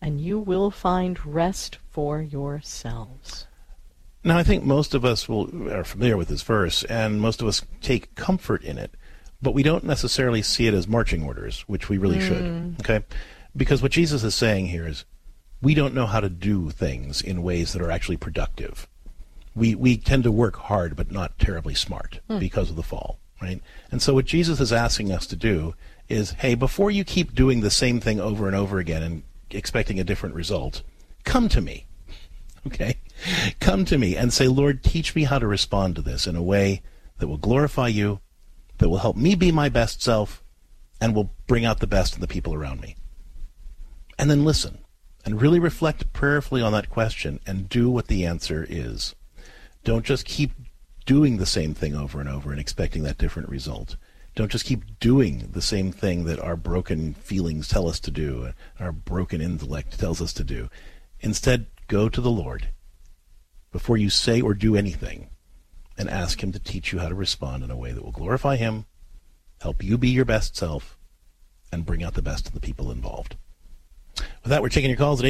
and you will find rest for yourselves. Now, I think most of us are familiar with this verse, and most of us take comfort in it, but we don't necessarily see it as marching orders, which we really should, okay? Because what Jesus is saying here is, we don't know how to do things in ways that are actually productive. We tend to work hard, but not terribly smart because of the fall, right? And so what Jesus is asking us to do is, hey, before you keep doing the same thing over and over again and expecting a different result, come to me, okay? Come to me and say, Lord, teach me how to respond to this in a way that will glorify you, that will help me be my best self, and will bring out the best in the people around me. And then listen and really reflect prayerfully on that question and do what the answer is. Don't just keep doing the same thing over and over and expecting that different result. Don't just keep doing the same thing that our broken feelings tell us to do, and our broken intellect tells us to do. Instead, go to the Lord before you say or do anything and ask him to teach you how to respond in a way that will glorify him, help you be your best self, and bring out the best of the people involved. With that, we're taking your calls at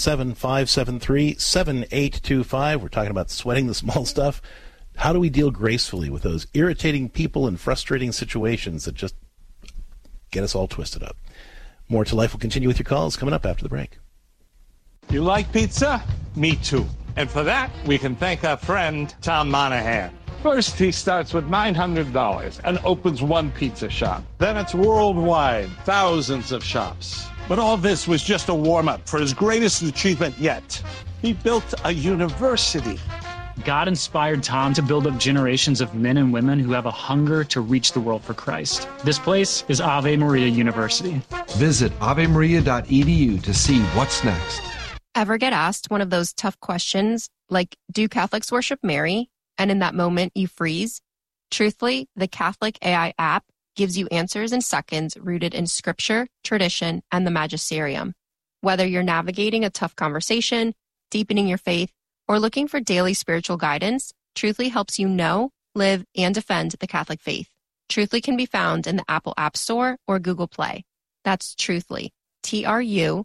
877-573-7825. We're talking about sweating the small stuff. How do we deal gracefully with those irritating people and frustrating situations that just get us all twisted up? More to Life will continue with your calls coming up after the break. You like pizza? Me too. And for that, we can thank our friend Tom Monahan. First, he starts with $900 and opens one pizza shop. Then it's worldwide, thousands of shops. But all this was just a warm-up for his greatest achievement yet. He built a university. God inspired Tom to build up generations of men and women who have a hunger to reach the world for Christ. This place is Ave Maria University. Visit avemaria.edu to see what's next. Ever get asked one of those tough questions, like, do Catholics worship Mary? And in that moment, you freeze? Truthfully, the Catholic AI app gives you answers in seconds rooted in scripture, tradition, and the magisterium. Whether you're navigating a tough conversation, deepening your faith, or looking for daily spiritual guidance, Truthly helps you know, live, and defend the Catholic faith. Truthly can be found in the Apple App Store or Google Play. That's Truthly, Truthly.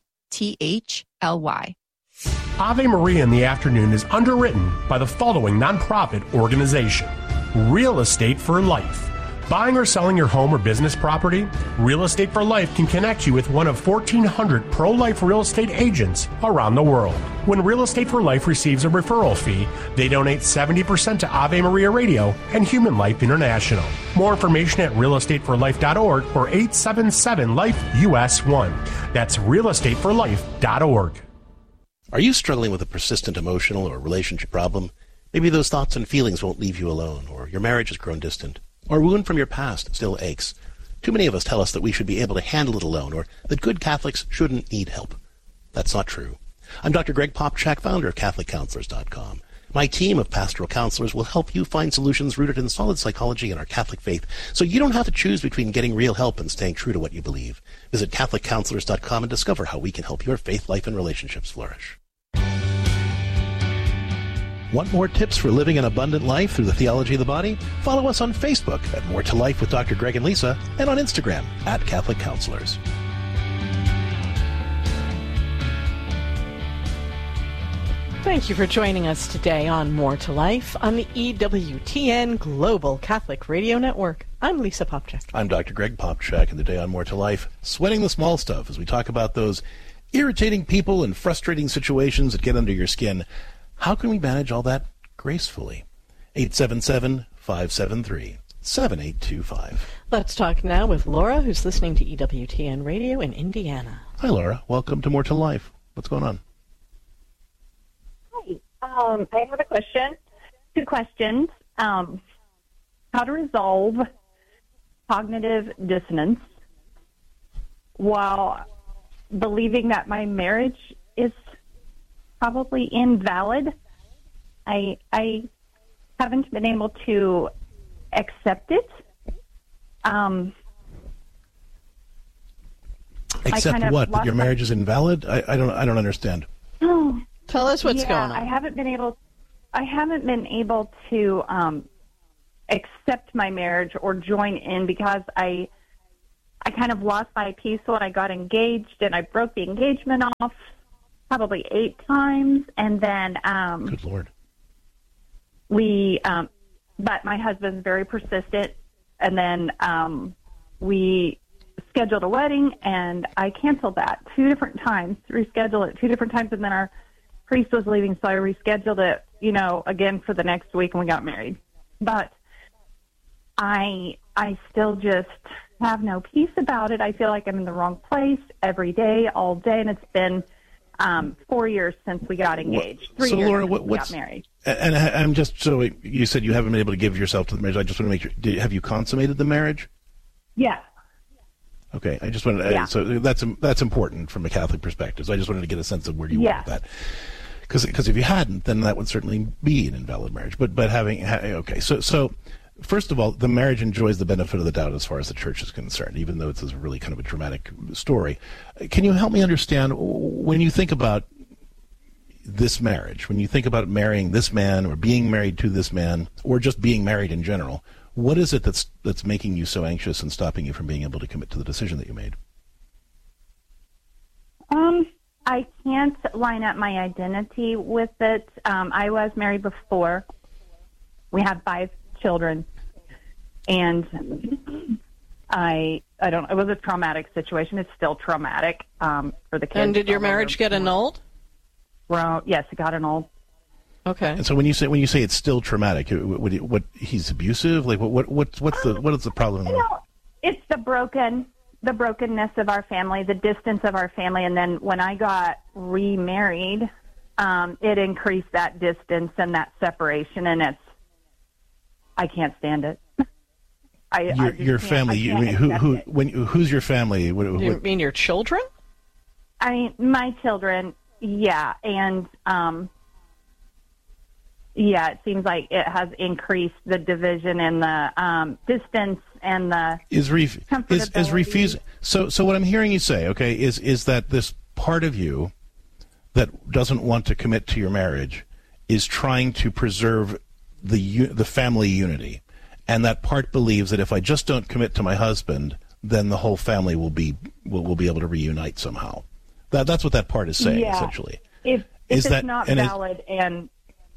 Ave Maria in the Afternoon is underwritten by the following nonprofit organization: Real Estate for Life. Buying or selling your home or business property? Real Estate for Life can connect you with one of 1,400 pro-life real estate agents around the world. When Real Estate for Life receives a referral fee, they donate 70% to Ave Maria Radio and Human Life International. More information at realestateforlife.org or 877-LIFE-US1. That's realestateforlife.org. Are you struggling with a persistent emotional or relationship problem? Maybe those thoughts and feelings won't leave you alone, or your marriage has grown distant, or a wound from your past still aches. Too many of us tell us that we should be able to handle it alone, or that good Catholics shouldn't need help. That's not true. I'm Dr. Greg Popchak, founder of CatholicCounselors.com. My team of pastoral counselors will help you find solutions rooted in solid psychology and our Catholic faith, so you don't have to choose between getting real help and staying true to what you believe. Visit CatholicCounselors.com and discover how we can help your faith life and relationships flourish. Want more tips for living an abundant life through the theology of the body? Follow us on Facebook at More to Life with Dr. Greg and Lisa, and on Instagram at Catholic Counselors. Thank you for joining us today on More to Life on the EWTN Global Catholic Radio Network. I'm Lisa Popchak. I'm Dr. Greg Popchak, and today on More to Life, sweating the small stuff as we talk about those irritating people and frustrating situations that get under your skin. How can we manage all that gracefully? 877-573-7825. Let's talk now with Laura, who's listening to EWTN Radio in Indiana. Hi, Laura. Welcome to More to Life. What's going on? Hi. I have a question. Two questions. How to resolve cognitive dissonance while believing that my marriage is probably invalid. I haven't been able to accept it. Accept what? That your marriage is invalid? I don't understand. Tell us what's going on. I haven't been able to accept my marriage or join in because I kind of lost my peace when I got engaged, and I broke the engagement off. probably 8 times, and then Good Lord. But my husband's very persistent, and then we scheduled a wedding, and I canceled that 2 different times, rescheduled it 2 different times, and then our priest was leaving, so I rescheduled it, again for the next week, and we got married. But I still just have no peace about it. I feel like I'm in the wrong place every day, all day, and it's been 4 years since we got engaged. 3 so years Laura, since we got married. And I'm just, so you said you haven't been able to give yourself to the marriage. I just want to make sure, have you consummated the marriage? Yeah. Okay, I just wanted to, so that's important from a Catholic perspective. So I just wanted to get a sense of where you were with that. Because if you hadn't, then that would certainly be an invalid marriage. But okay, so first of all, the marriage enjoys the benefit of the doubt as far as the church is concerned, even though it's a really kind of a dramatic story. Can you help me understand, when you think about this marriage, when you think about marrying this man or being married to this man or just being married in general, what is it that's making you so anxious and stopping you from being able to commit to the decision that you made? I can't line up my identity with it. I was married before. We had 5 children, and I don't. It was a traumatic situation. It's still traumatic for the kids. And did your marriage get annulled? Well, yes, it got annulled. Okay. And so when you say it's still traumatic, what he's abusive? Like what is the problem? It's the brokenness of our family, the distance of our family, and then when I got remarried, it increased that distance and that separation, and I can't stand it. Your family. Who's your family? You mean your children? I mean my children. Yeah, and it seems like it has increased the division and the distance and the is refusing. So what I'm hearing you say, okay, is that this part of you that doesn't want to commit to your marriage is trying to preserve the family unity, and that part believes that if I just don't commit to my husband, then the whole family will be able to reunite somehow. That's what that part is saying, essentially. If it's not valid, and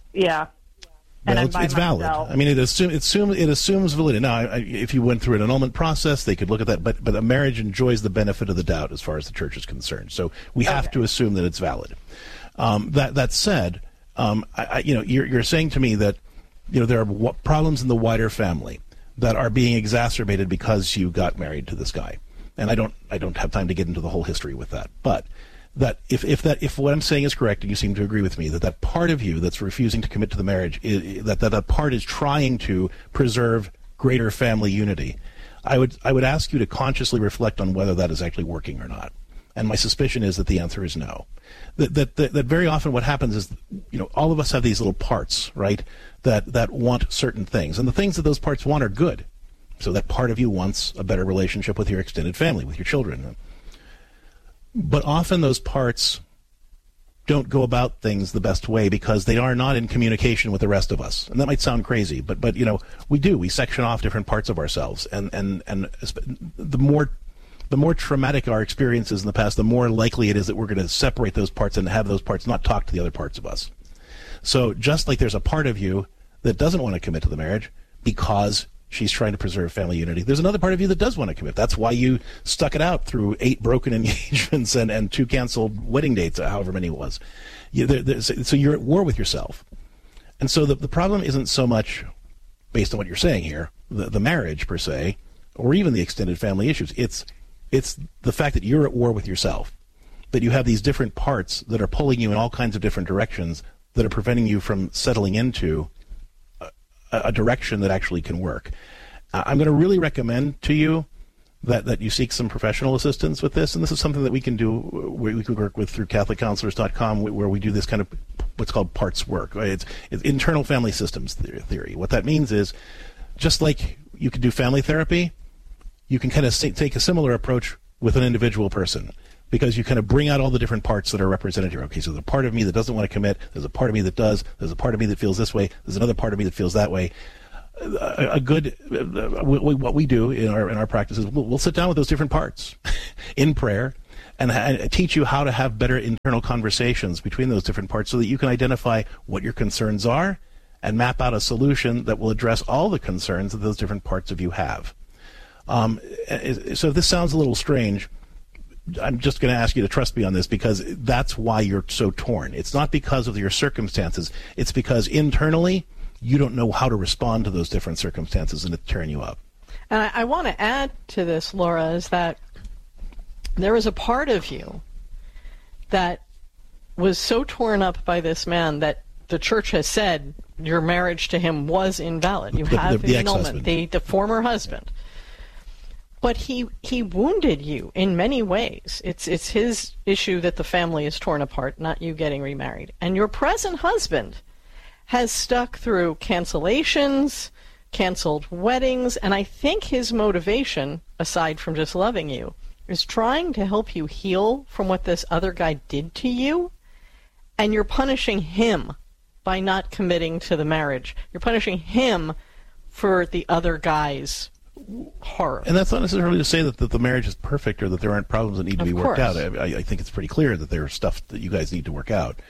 it's valid. I mean, it assumes validity. Now, if you went through an annulment process, they could look at that. But a marriage enjoys the benefit of the doubt as far as the church is concerned. So we have to assume that it's valid. That said, you're saying to me that there are problems in the wider family that are being exacerbated because you got married to this guy. And I don't have time to get into the whole history with that. But that if what I'm saying is correct, and you seem to agree with me, that part of you that's refusing to commit to the marriage, that part is trying to preserve greater family unity, I would ask you to consciously reflect on whether that is actually working or not. And my suspicion is that the answer is no. That very often what happens is, all of us have these little parts, right, that want certain things. And the things that those parts want are good. So that part of you wants a better relationship with your extended family, with your children. But often those parts don't go about things the best way because they are not in communication with the rest of us. And that might sound crazy, but we do. We section off different parts of ourselves. And the more traumatic our experiences in the past, the more likely it is that we're going to separate those parts and have those parts not talk to the other parts of us. So just like there's a part of you that doesn't want to commit to the marriage because she's trying to preserve family unity, there's another part of you that does want to commit. That's why you stuck it out through 8 broken engagements and 2 canceled wedding dates, however many it was. So you're at war with yourself. And so the problem isn't so much, based on what you're saying here, the marriage per se, or even the extended family issues. It's the fact that you're at war with yourself, that you have these different parts that are pulling you in all kinds of different directions that are preventing you from settling into a direction that actually can work. I'm going to really recommend to you that you seek some professional assistance with this, and this is something that we can do. We can work with through CatholicCounselors.com, where we do this kind of what's called parts work. It's internal family systems theory. What that means is, just like you can do family therapy, you can kind of take a similar approach with an individual person, because you kind of bring out all the different parts that are represented here. Okay, so there's a part of me that doesn't want to commit. There's a part of me that does. There's a part of me that feels this way. There's another part of me that feels that way. What we do in our practice is we'll sit down with those different parts in prayer, and teach you how to have better internal conversations between those different parts so that you can identify what your concerns are and map out a solution that will address all the concerns that those different parts of you have. So if this sounds a little strange, I'm just going to ask you to trust me on this, because that's why you're so torn. It's not because of your circumstances. It's because internally you don't know how to respond to those different circumstances, and it's tearing you up. And I want to add to this, Laura, is that there is a part of you that was so torn up by this man that the church has said your marriage to him was invalid. You have the annulment, the former husband. But he wounded you in many ways. It's his issue that the family is torn apart, not you getting remarried. And your present husband has stuck through cancellations, canceled weddings, and I think his motivation, aside from just loving you, is trying to help you heal from what this other guy did to you, and you're punishing him by not committing to the marriage. You're punishing him for the other guy's horror. And that's not necessarily to say that the marriage is perfect or that there aren't problems that need to be worked out. I think it's pretty clear that there's stuff that you guys need to work out.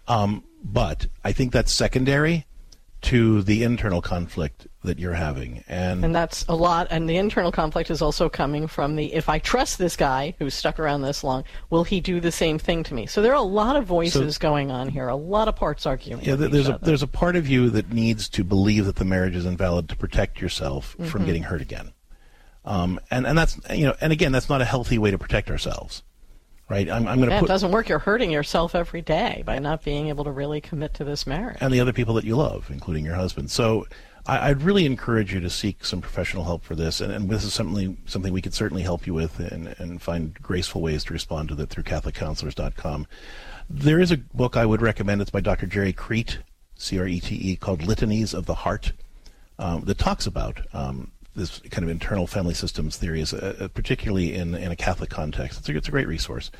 But I think that's secondary to the internal conflict that you're having. And that's a lot. And the internal conflict is also coming from the, if I trust this guy who's stuck around this long, will he do the same thing to me? So there are a lot of voices going on here, a lot of parts arguing. Yeah, there's a part of you that needs to believe that the marriage is invalid to protect yourself from getting hurt again. And that's, and again, that's not a healthy way to protect ourselves. Right, I'm going to it doesn't work. You're hurting yourself every day by not being able to really commit to this marriage. And the other people that you love, including your husband. So I'd really encourage you to seek some professional help for this. And this is something we could certainly help you with and find graceful ways to respond to that through CatholicCounselors.com. There is a book I would recommend. It's by Dr. Jerry Crete, C-R-E-T-E, called Litanies of the Heart, that talks about this kind of internal family systems theories, particularly in a Catholic context. It's a great resource.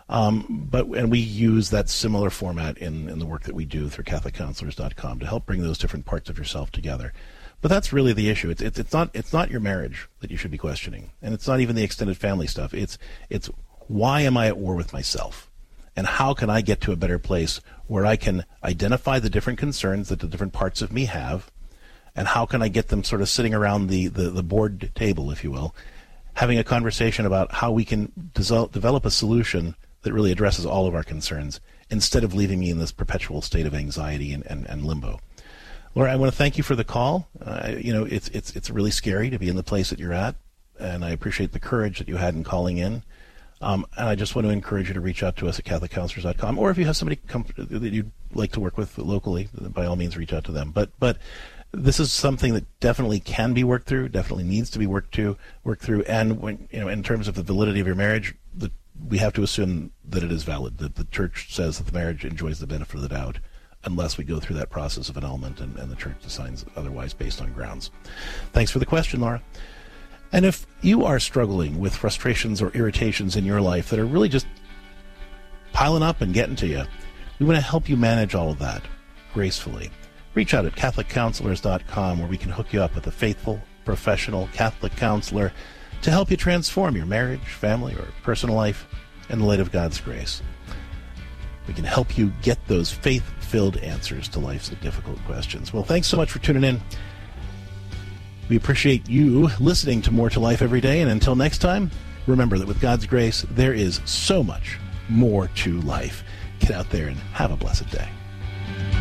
And we use that similar format in the work that we do through CatholicCounselors.com to help bring those different parts of yourself together. But that's really the issue. It's not your marriage that you should be questioning, and it's not even the extended family stuff. It's why am I at war with myself, and how can I get to a better place where I can identify the different concerns that the different parts of me have, and how can I get them sort of sitting around the board table, if you will, having a conversation about how we can develop a solution that really addresses all of our concerns instead of leaving me in this perpetual state of anxiety and limbo. Laura, I want to thank you for the call. It's really scary to be in the place that you're at, and I appreciate the courage that you had in calling in. And I just want to encourage you to reach out to us at CatholicCounselors.com, or if you have somebody that you'd like to work with locally, by all means reach out to them. But this is something that definitely can be worked through, definitely needs to be worked through, and when in terms of the validity of your marriage, we have to assume that it is valid, that the church says that the marriage enjoys the benefit of the doubt, unless we go through that process of annulment and the church decides otherwise based on grounds. Thanks for the question, Laura. And if you are struggling with frustrations or irritations in your life that are really just piling up and getting to you, we want to help you manage all of that gracefully. Reach out at CatholicCounselors.com, where we can hook you up with a faithful, professional Catholic counselor to help you transform your marriage, family, or personal life in the light of God's grace. We can help you get those faith-filled answers to life's difficult questions. Well, thanks so much for tuning in. We appreciate you listening to More to Life every day, and until next time, remember that with God's grace, there is so much more to life. Get out there and have a blessed day.